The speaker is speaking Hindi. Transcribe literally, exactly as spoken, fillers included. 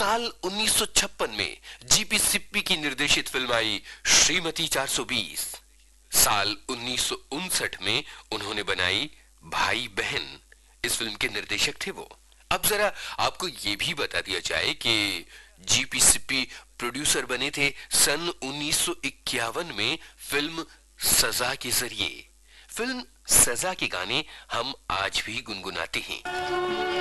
साल उन्नीस सौ छप्पन में जीपी सिप्पी की निर्देशित फिल्म आई श्रीमती चार सौ बीस। साल उन्नीस सौ उनसठ में उन्होंने बनाई भाई बहन। इस फिल्म के निर्देशक थे वो। अब जरा आपको ये भी बता दिया जाए कि जीपी सिप्पी प्रोड्यूसर बने थे सन उन्नीस सौ इक्यावन में फिल्म सजा के जरिए। फिल्म सजा के गाने हम आज भी गुनगुनाते हैं।